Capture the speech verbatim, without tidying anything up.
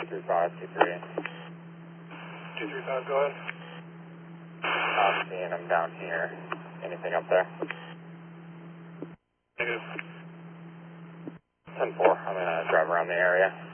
three five, two three. two three five, go ahead. Not seeing them down here. Anything up there? Negative. ten four, I'm going to drive around the area.